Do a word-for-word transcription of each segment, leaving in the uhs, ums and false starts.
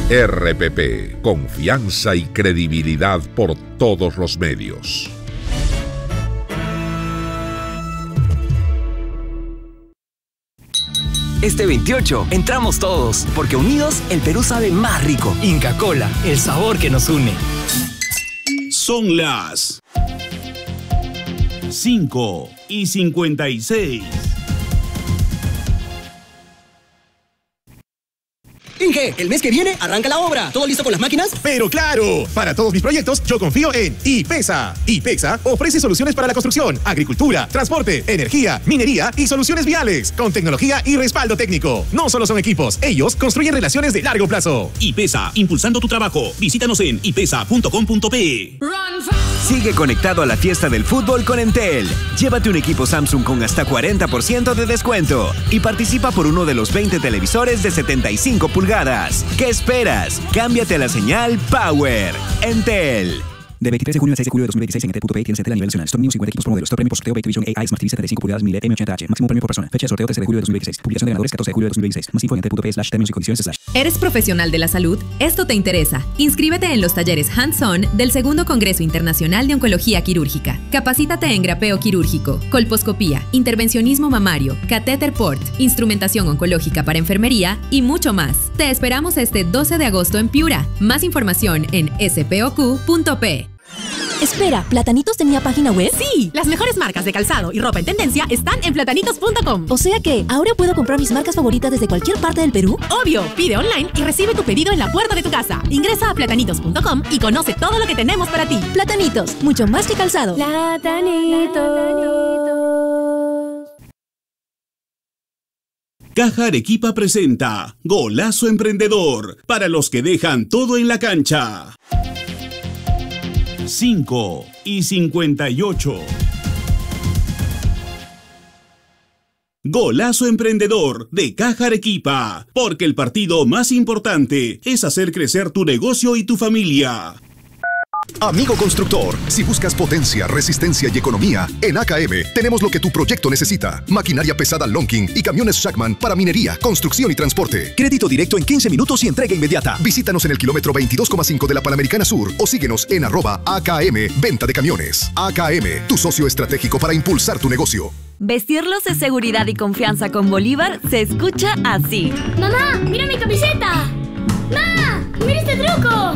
R P P, confianza y credibilidad por todos los medios. Este veintiocho entramos todos, porque unidos el Perú sabe más rico. Inca Kola, el sabor que nos une. Son las cinco y cincuenta y seis. Inge, el mes que viene arranca la obra. ¿Todo listo con las máquinas? ¡Pero claro! Para todos mis proyectos, yo confío en IPESA. IPESA ofrece soluciones para la construcción, agricultura, transporte, energía, minería y soluciones viales, con tecnología y respaldo técnico. No solo son equipos, ellos construyen relaciones de largo plazo. IPESA, impulsando tu trabajo. Visítanos en ipesa punto com punto pe. Sigue conectado a la fiesta del fútbol con Entel. Llévate un equipo Samsung con hasta cuarenta por ciento de descuento y participa por uno de los veinte televisores de setenta y cinco pulgadas. ¿Qué esperas? Cámbiate a la señal Power. Entel. De veintitrés de junio al seis de julio de dos mil veintiséis en Entel punto pe tienes Entel a nivel nacional. Stock News cincuenta equipos por modelo. Stock premio por sorteo Big Vision A I Smart T V setenta y cinco pulgadas mil M ochenta H. Máximo premio por persona. Fecha de sorteo trece de julio de dos mil veintiséis. Publicación de ganadores catorce de julio de dos mil veintiséis. Más info en entel punto pe slash términos y condiciones slash. ¿Eres profesional de la salud? Esto te interesa. Inscríbete en los talleres Hands-On del segundo Congreso Internacional de Oncología Quirúrgica. Capacítate en grapeo quirúrgico, colposcopía, intervencionismo mamario, catéter port, instrumentación oncológica para enfermería y mucho más. Te esperamos este doce de agosto en Piura. Más información en ese pe o cu punto pe. Espera, ¿Platanitos tenía página web? Sí, las mejores marcas de calzado y ropa en tendencia están en platanitos punto com. O sea que, ¿ahora puedo comprar mis marcas favoritas desde cualquier parte del Perú? Obvio, pide online y recibe tu pedido en la puerta de tu casa. Ingresa a platanitos punto com y conoce todo lo que tenemos para ti. Platanitos, mucho más que calzado. Platanitos. Caja Arequipa presenta Golazo Emprendedor, para los que dejan todo en la cancha. cinco y cincuenta y ocho. Golazo Emprendedor de Caja Arequipa, porque el partido más importante es hacer crecer tu negocio y tu familia. Amigo constructor, si buscas potencia, resistencia y economía, en A K M tenemos lo que tu proyecto necesita. Maquinaria pesada Lonking y camiones Shackman para minería, construcción y transporte. Crédito directo en quince minutos y entrega inmediata. Visítanos en el kilómetro veintidós coma cinco de la Panamericana Sur o síguenos en arroba A K M Venta de Camiones. A K M, tu socio estratégico para impulsar tu negocio. Vestirlos de seguridad y confianza con Bolívar se escucha así. ¡Mamá, mira mi camiseta! ¡Mamá, mira este truco!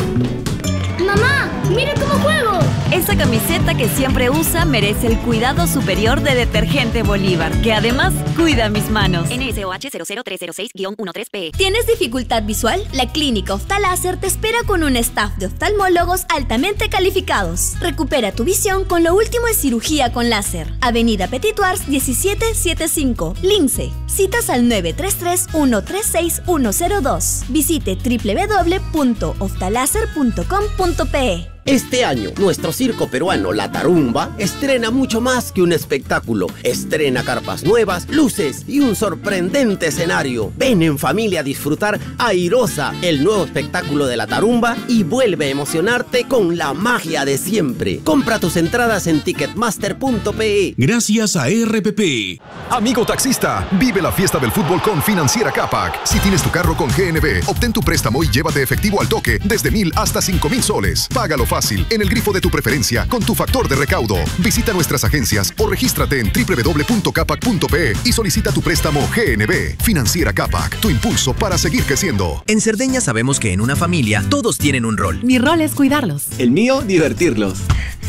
¡Mamá, mira cómo juego! Esa camiseta que siempre usa merece el cuidado superior de Detergente Bolívar, que además cuida mis manos. N S O H cero cero tres cero seis guión trece P. ¿Tienes dificultad visual? La Clínica Oftaláser te espera con un staff de oftalmólogos altamente calificados. Recupera tu visión con lo último en cirugía con láser. Avenida Petituars diecisiete setenta y cinco, Lince. Citas al nueve tres tres, uno tres seis, uno cero dos. Visite doble u doble u doble u punto oftaláser punto com punto pe. Este año, nuestro circo peruano La Tarumba estrena mucho más que un espectáculo. Estrena carpas nuevas, luces y un sorprendente escenario. Ven en familia a disfrutar Airosa, el nuevo espectáculo de La Tarumba, y vuelve a emocionarte con la magia de siempre. Compra tus entradas en ticketmaster punto pe. Gracias a R P P. Amigo taxista, vive la fiesta del fútbol con Financiera Capac. Si tienes tu carro con G N B, obtén tu préstamo y llévate efectivo al toque desde mil hasta cinco mil soles. Págalo fácil en el grifo de tu preferencia con tu factor de recaudo. Visita nuestras agencias o regístrate en doble u doble u doble u punto capac punto pe y solicita tu préstamo G N B. Financiera Capac, tu impulso para seguir creciendo. En Cerdeña sabemos que en una familia todos tienen un rol. Mi rol es cuidarlos. El mío, divertirlos.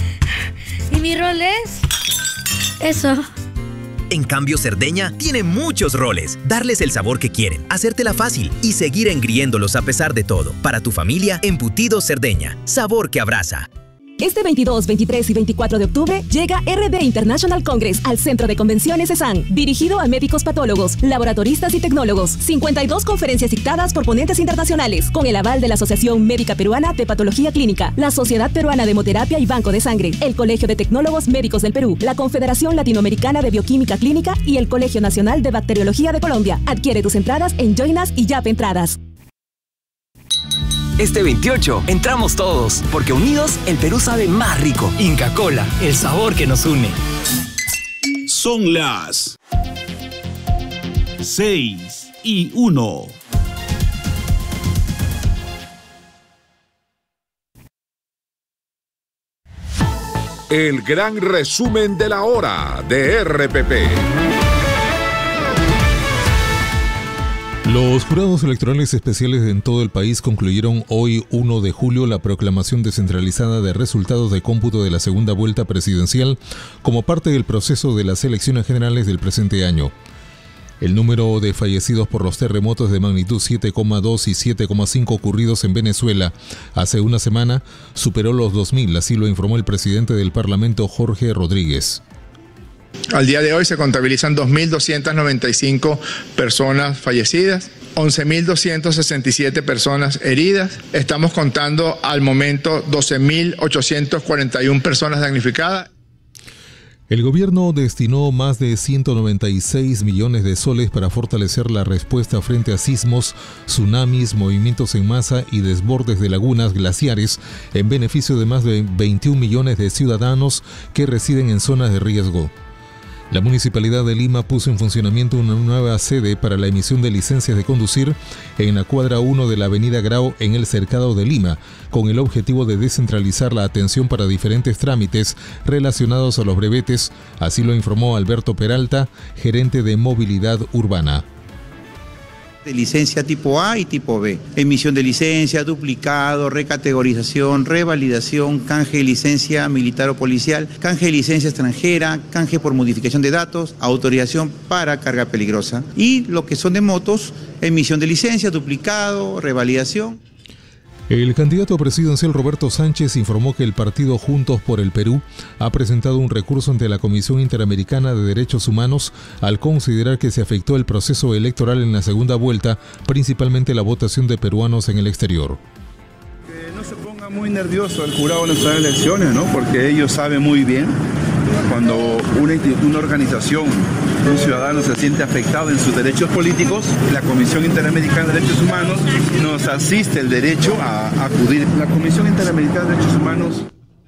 ¿Y mi rol es? Eso. En cambio, Cerdeña tiene muchos roles. Darles el sabor que quieren, hacértela fácil y seguir engriéndolos a pesar de todo. Para tu familia, Embutidos Cerdeña. Sabor que abraza. Este veintidós, veintitrés y veinticuatro de octubre llega R D International Congress al Centro de Convenciones ESAN, dirigido a médicos patólogos, laboratoristas y tecnólogos. cincuenta y dos conferencias dictadas por ponentes internacionales, con el aval de la Asociación Médica Peruana de Patología Clínica, la Sociedad Peruana de Hemoterapia y Banco de Sangre, el Colegio de Tecnólogos Médicos del Perú, la Confederación Latinoamericana de Bioquímica Clínica y el Colegio Nacional de Bacteriología de Colombia. Adquiere tus entradas en Joinas y Yap Entradas. Este veintiocho entramos todos, porque unidos el Perú sabe más rico. Inca Kola, el sabor que nos une. Son las seis y uno. el gran resumen de la hora de R P P. Los jurados electorales especiales en todo el país concluyeron hoy, primero de julio, la proclamación descentralizada de resultados de cómputo de la segunda vuelta presidencial como parte del proceso de las elecciones generales del presente año. El número de fallecidos por los terremotos de magnitud siete coma dos y siete coma cinco ocurridos en Venezuela hace una semana superó los dos mil, así lo informó el presidente del Parlamento, Jorge Rodríguez. Al día de hoy se contabilizan dos mil doscientas noventa y cinco personas fallecidas, once mil doscientas sesenta y siete personas heridas. Estamos contando al momento doce mil ochocientas cuarenta y una personas damnificadas. El gobierno destinó más de ciento noventa y seis millones de soles para fortalecer la respuesta frente a sismos, tsunamis, movimientos en masa y desbordes de lagunas glaciares en beneficio de más de veintiún millones de ciudadanos que residen en zonas de riesgo. La Municipalidad de Lima puso en funcionamiento una nueva sede para la emisión de licencias de conducir en la cuadra uno de la avenida Grau en el Cercado de Lima, con el objetivo de descentralizar la atención para diferentes trámites relacionados a los brevetes, así lo informó Alberto Peralta, gerente de movilidad urbana. De licencia tipo A y tipo B, emisión de licencia, duplicado, recategorización, revalidación, canje de licencia militar o policial, canje de licencia extranjera, canje por modificación de datos, autorización para carga peligrosa. Y lo que son de motos, emisión de licencia, duplicado, revalidación. El candidato presidencial Roberto Sánchez informó que el partido Juntos por el Perú ha presentado un recurso ante la Comisión Interamericana de Derechos Humanos al considerar que se afectó el proceso electoral en la segunda vuelta, principalmente la votación de peruanos en el exterior. Que no se ponga muy nervioso el jurado nacional de elecciones, ¿no? Porque ellos saben muy bien cuando una, una organización, un ciudadano se siente afectado en sus derechos políticos, la Comisión Interamericana de Derechos Humanos nos asiste el derecho a, a acudir. La Comisión Interamericana de Derechos Humanos.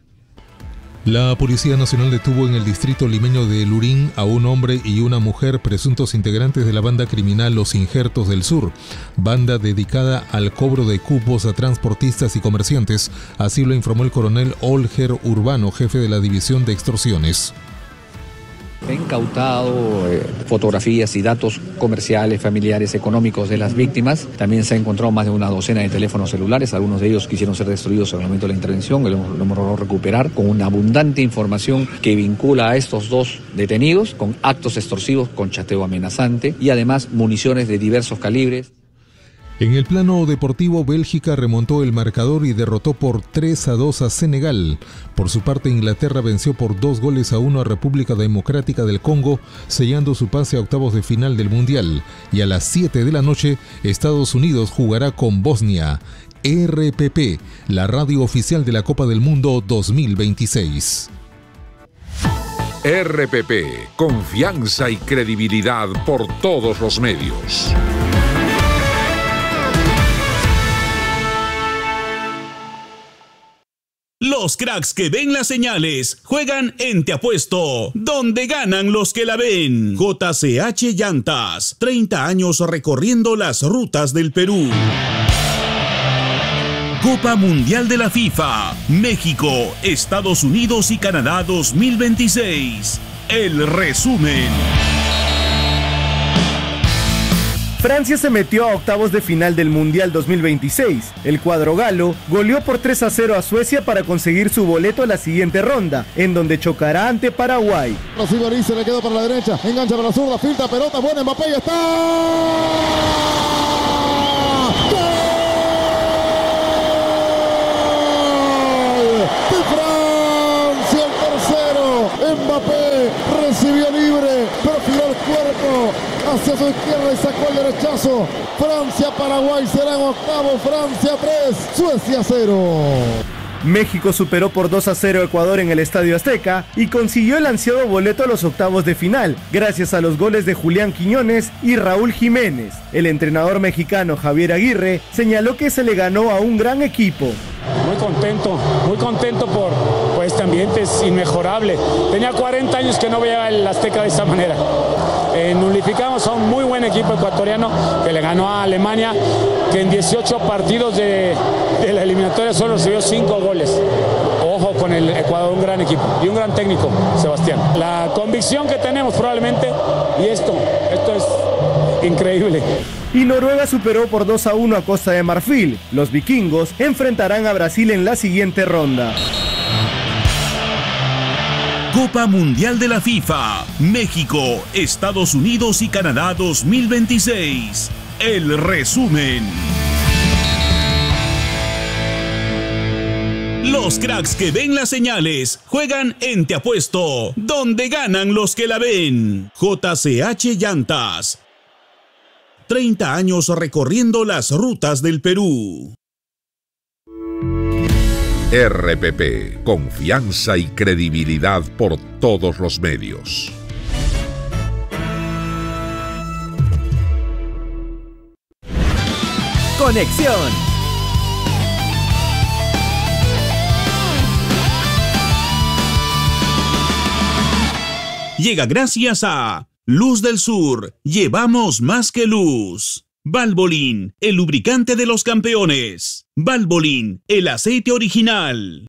La Policía Nacional detuvo en el distrito limeño de Lurín a un hombre y una mujer presuntos integrantes de la banda criminal Los Injertos del Sur, banda dedicada al cobro de cupos a transportistas y comerciantes, así lo informó el coronel Olger Urbano, jefe de la División de Extorsiones. Se han incautado eh, fotografías y datos comerciales, familiares, económicos de las víctimas. También se ha encontrado más de una docena de teléfonos celulares. Algunos de ellos quisieron ser destruidos en el momento de la intervención. Lo, lo hemos logrado recuperar con una abundante información que vincula a estos dos detenidos con actos extorsivos, con chateo amenazante y además municiones de diversos calibres. En el plano deportivo, Bélgica remontó el marcador y derrotó por tres a dos a Senegal. Por su parte, Inglaterra venció por dos goles a uno a República Democrática del Congo, sellando su pase a octavos de final del Mundial. Y a las siete de la noche, Estados Unidos jugará con Bosnia. R P P, la radio oficial de la Copa del Mundo dos mil veintiséis. R P P, confianza y credibilidad por todos los medios. Los cracks que ven las señales juegan en Te Apuesto, donde ganan los que la ven. J C H Llantas, treinta años recorriendo las rutas del Perú. Copa Mundial de la FIFA, México, Estados Unidos y Canadá dos mil veintiséis. El resumen. Francia se metió a octavos de final del Mundial dos mil veintiséis. El cuadro galo goleó por tres a cero a Suecia para conseguir su boleto a la siguiente ronda, en donde chocará ante Paraguay. Recibe se le quedó para la derecha, engancha para la zurda, filtra, pelota, buena, Mbappé y está. Mbappé recibió libre, perfiló el cuerpo hacia su izquierda y sacó el derechazo. Francia-Paraguay será en octavo, Francia tres, Suecia cero. México superó por dos a cero a Ecuador en el Estadio Azteca y consiguió el ansiado boleto a los octavos de final, gracias a los goles de Julián Quiñones y Raúl Jiménez. El entrenador mexicano Javier Aguirre señaló que se le ganó a un gran equipo. Muy contento, muy contento por, por este ambiente, es inmejorable. Tenía cuarenta años que no veía el Azteca de esta manera. Eh, nulificamos a un muy buen equipo ecuatoriano que le ganó a Alemania que en dieciocho partidos de, de la eliminatoria solo recibió cinco goles. Ojo con el Ecuador, un gran equipo y un gran técnico, Sebastián. La convicción que tenemos probablemente, y esto, esto es increíble. Y Noruega superó por dos a uno a Costa de Marfil. Los vikingos enfrentarán a Brasil en la siguiente ronda. Copa Mundial de la FIFA, México, Estados Unidos y Canadá dos mil veintiséis. El resumen. Los cracks que ven las señales juegan en Te Apuesto, donde ganan los que la ven. J C H Llantas. treinta años recorriendo las rutas del Perú. R P P, confianza y credibilidad por todos los medios. Conexión. Llega gracias a Luz del Sur, llevamos más que luz. Valvoline, el lubricante de los campeones. Valvoline, el aceite original.